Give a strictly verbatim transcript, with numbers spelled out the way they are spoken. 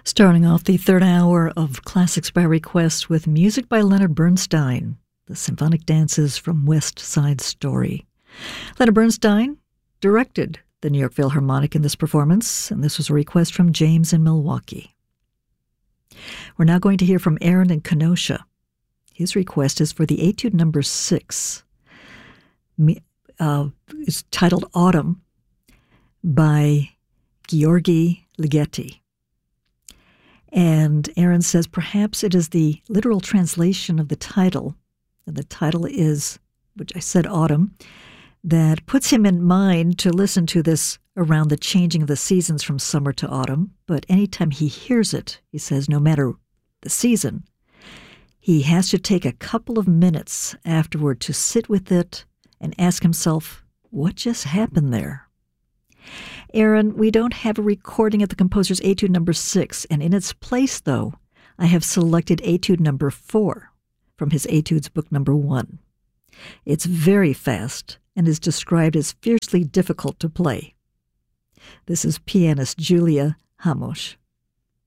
Starting off the third hour of Classics by Request with music by Leonard Bernstein, the symphonic dances from West Side Story. Leonard Bernstein directed the New York Philharmonic in this performance, and this was a request from James in Milwaukee. We're now going to hear from Aaron in Kenosha. His request is for the Etude number six. Uh, it's titled Autumn by Gheorghe Ligeti. And Aaron says perhaps it is the literal translation of the title, and the title is, which I said autumn, that puts him in mind to listen to this around the changing of the seasons from summer to autumn. But anytime he hears it, he says, no matter the season, he has to take a couple of minutes afterward to sit with it and ask himself, what just happened there? Aaron, we don't have a recording of the composer's Etude number six, and in its place, though, I have selected Etude number four from his Etudes book number one. It's very fast and is described as fiercely difficult to play. This is pianist Julia Hamosh.